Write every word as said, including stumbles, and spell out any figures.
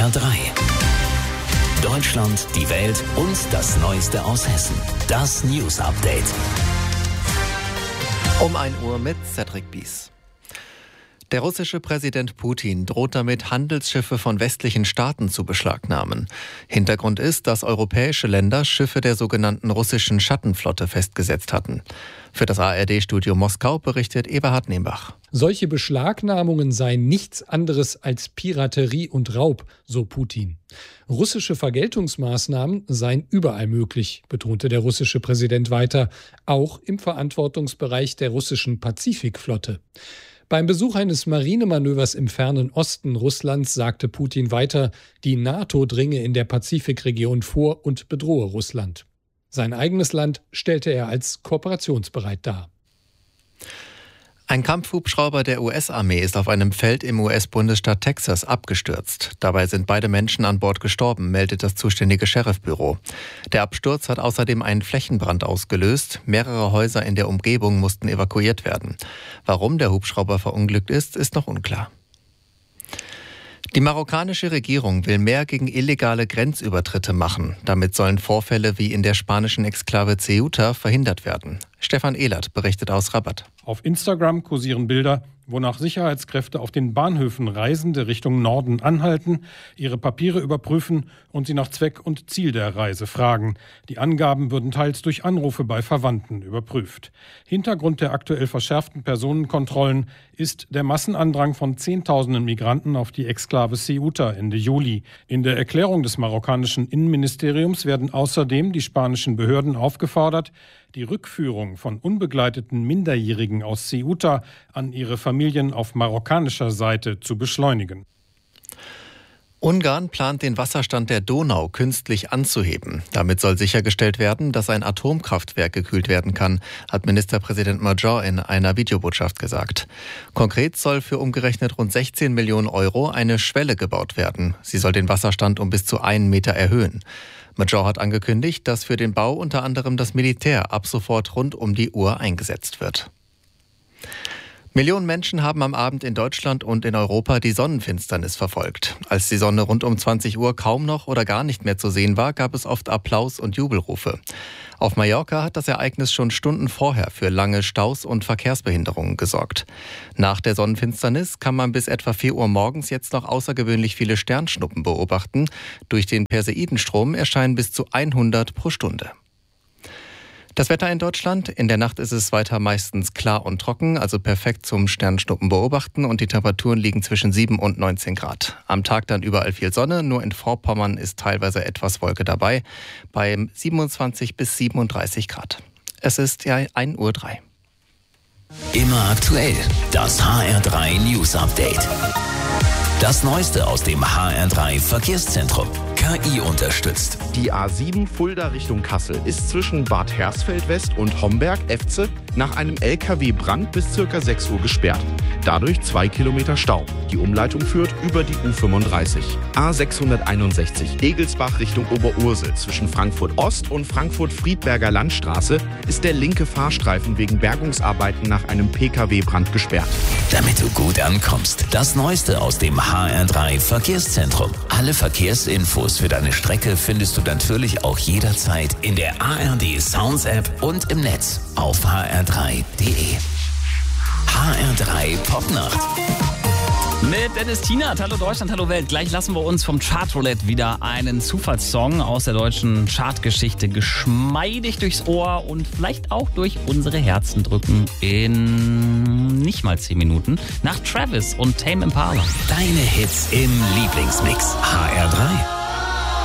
R drei. Deutschland, die Welt und das Neueste aus Hessen. Das News Update. Um ein Uhr mit Cedric Bies. Der russische Präsident Putin droht damit, Handelsschiffe von westlichen Staaten zu beschlagnahmen. Hintergrund ist, dass europäische Länder Schiffe der sogenannten russischen Schattenflotte festgesetzt hatten. Für das A R D-Studio Moskau berichtet Eberhard Nehmbach. Solche Beschlagnahmungen seien nichts anderes als Piraterie und Raub, so Putin. Russische Vergeltungsmaßnahmen seien überall möglich, betonte der russische Präsident weiter, auch im Verantwortungsbereich der russischen Pazifikflotte. Beim Besuch eines Marinemanövers im fernen Osten Russlands sagte Putin weiter, die NATO dringe in der Pazifikregion vor und bedrohe Russland. Sein eigenes Land stellte er als kooperationsbereit dar. Ein Kampfhubschrauber der U S-Armee ist auf einem Feld im U S-Bundesstaat Texas abgestürzt. Dabei sind beide Menschen an Bord gestorben, meldet das zuständige Sheriffbüro. Der Absturz hat außerdem einen Flächenbrand ausgelöst. Mehrere Häuser in der Umgebung mussten evakuiert werden. Warum der Hubschrauber verunglückt ist, ist noch unklar. Die marokkanische Regierung will mehr gegen illegale Grenzübertritte machen. Damit sollen Vorfälle wie in der spanischen Exklave Ceuta verhindert werden. Stefan Ehlert berichtet aus Rabat. Auf Instagram kursieren Bilder, wonach Sicherheitskräfte auf den Bahnhöfen Reisende Richtung Norden anhalten, ihre Papiere überprüfen und sie nach Zweck und Ziel der Reise fragen. Die Angaben würden teils durch Anrufe bei Verwandten überprüft. Hintergrund der aktuell verschärften Personenkontrollen ist der Massenandrang von Zehntausenden Migranten auf die Exklave Ceuta Ende Juli. In der Erklärung des marokkanischen Innenministeriums werden außerdem die spanischen Behörden aufgefordert, die Rückführung von unbegleiteten Minderjährigen aus Ceuta an ihre Familien auf marokkanischer Seite zu beschleunigen. Ungarn plant, den Wasserstand der Donau künstlich anzuheben. Damit soll sichergestellt werden, dass ein Atomkraftwerk gekühlt werden kann, hat Ministerpräsident Magyar in einer Videobotschaft gesagt. Konkret soll für umgerechnet rund sechzehn Millionen Euro eine Schwelle gebaut werden. Sie soll den Wasserstand um bis zu einen Meter erhöhen. Magyar hat angekündigt, dass für den Bau unter anderem das Militär ab sofort rund um die Uhr eingesetzt wird. Millionen Menschen haben am Abend in Deutschland und in Europa die Sonnenfinsternis verfolgt. Als die Sonne rund um zwanzig Uhr kaum noch oder gar nicht mehr zu sehen war, gab es oft Applaus und Jubelrufe. Auf Mallorca hat das Ereignis schon Stunden vorher für lange Staus und Verkehrsbehinderungen gesorgt. Nach der Sonnenfinsternis kann man bis etwa vier Uhr morgens jetzt noch außergewöhnlich viele Sternschnuppen beobachten. Durch den Perseidenstrom erscheinen bis zu hundert pro Stunde. Das Wetter in Deutschland. In der Nacht ist es weiter meistens klar und trocken, also perfekt zum Sternschnuppen beobachten, und die Temperaturen liegen zwischen sieben und neunzehn Grad. Am Tag dann überall viel Sonne, nur in Vorpommern ist teilweise etwas Wolke dabei, bei siebenundzwanzig bis siebenunddreißig Grad. Es ist ja ein Uhr drei. Immer aktuell, das H R drei News Update. Das Neueste aus dem H R drei Verkehrszentrum. K I unterstützt. Die A sieben Fulda Richtung Kassel ist zwischen Bad Hersfeld West und Homberg-Efze nach einem L K W-Brand bis ca. sechs Uhr gesperrt. Dadurch zwei Kilometer Stau. Die Umleitung führt über die U fünfunddreißig. A sechshunderteinundsechzig Egelsbach Richtung Oberursel zwischen Frankfurt Ost und Frankfurt-Friedberger Landstraße ist der linke Fahrstreifen wegen Bergungsarbeiten nach einem P K W-Brand gesperrt. Damit du gut ankommst, das Neueste aus dem H R drei Verkehrszentrum. Alle Verkehrsinfos für deine Strecke findest du natürlich auch jederzeit in der A R D Sounds App und im Netz auf h r drei punkt d e. H R drei Popnacht. Mit Dennis Tienert, hallo Deutschland, hallo Welt. Gleich lassen wir uns vom Chartroulette wieder einen Zufallssong aus der deutschen Chartgeschichte geschmeidig durchs Ohr und vielleicht auch durch unsere Herzen drücken in nicht mal zehn Minuten. Nach Travis und Tame Impala. Deine Hits im Lieblingsmix. H R drei.